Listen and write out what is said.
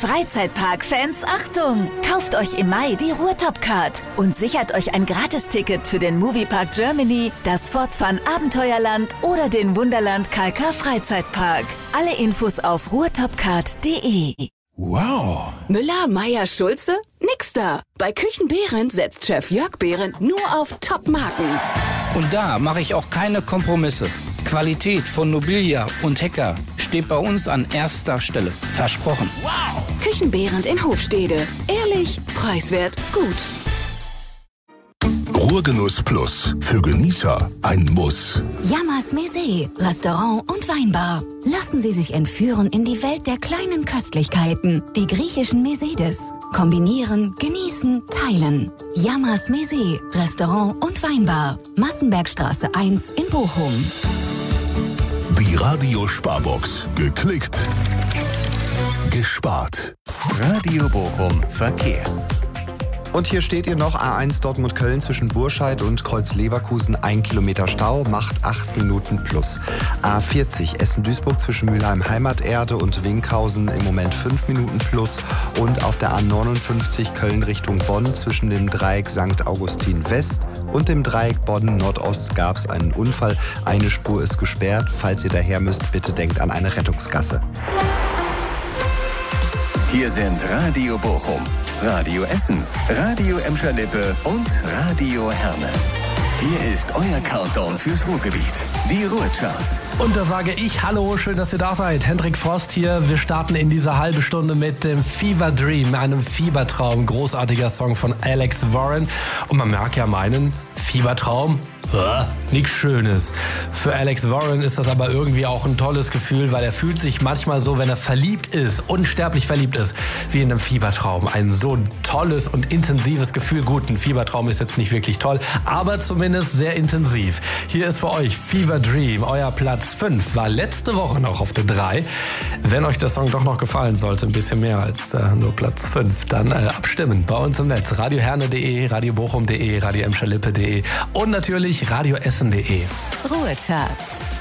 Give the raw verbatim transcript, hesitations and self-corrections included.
Freizeitpark-Fans, Achtung! Kauft euch im Mai die Ruhrtop-Card und sichert euch ein Gratisticket für den Moviepark Germany, das Fortfun Abenteuerland oder den Wunderland Kalkar Freizeitpark. Alle Infos auf ruhrtopcard punkt de. Wow! Müller, Meier, Schulze? Nix da. Bei Küchen Behrendt setzt Chef Jörg Behrendt nur auf Top-Marken. Und da mache ich auch keine Kompromisse. Qualität von Nobilia und Hecker steht bei uns an erster Stelle. Versprochen. Wow! Küchen Behrendt in Hofstede. Ehrlich, preiswert, gut. Ruhrgenuss Plus. Für Genießer ein Muss. Yamas Mese, Restaurant und Weinbar. Lassen Sie sich entführen in die Welt der kleinen Köstlichkeiten, die griechischen Mesedes. Kombinieren, genießen, teilen. Yamas Mese, Restaurant und Weinbar. Massenbergstraße eins in Bochum. Die Radio Sparbox. Geklickt. Gespart. Radio Bochum Verkehr. Und hier steht ihr noch A eins Dortmund-Köln zwischen Burscheid und Kreuz-Leverkusen, ein Kilometer Stau, macht acht Minuten plus. A vierzig Essen-Duisburg zwischen Mülheim-Heimaterde und Winkhausen im Moment fünf Minuten plus. Und auf der A neunundfünfzig Köln Richtung Bonn zwischen dem Dreieck Sankt Augustin West und dem Dreieck Bonn Nordost gab es einen Unfall. Eine Spur ist gesperrt. Falls ihr daher müsst, bitte denkt an eine Rettungsgasse. Hier sind Radio Bochum, Radio Essen, Radio Emscher-Lippe und Radio Herne. Hier ist euer Countdown fürs Ruhrgebiet, die Ruhrcharts. Und da sage ich Hallo, schön, dass ihr da seid. Hendrik Frost hier. Wir starten in diese halbe Stunde mit dem Fever Dream, einem Fiebertraum. Großartiger Song von Alex Warren. Und man mag ja meinen, Fiebertraum, nichts Schönes. Für Alex Warren ist das aber irgendwie auch ein tolles Gefühl, weil er fühlt sich manchmal so, wenn er verliebt ist, unsterblich verliebt ist, wie in einem Fiebertraum. Ein so tolles und intensives Gefühl. Gut, ein Fiebertraum ist jetzt nicht wirklich toll, aber zumindest sehr intensiv. Hier ist für euch Fever Dream. Euer Platz fünf war letzte Woche noch auf der drei. Wenn euch der Song doch noch gefallen sollte, ein bisschen mehr als äh, nur Platz fünf, dann äh, abstimmen bei uns im Netz. radio herne punkt de, radio bochum punkt de, radio emscher lippe punkt de und natürlich radio essen punkt de. Ruhrcharts.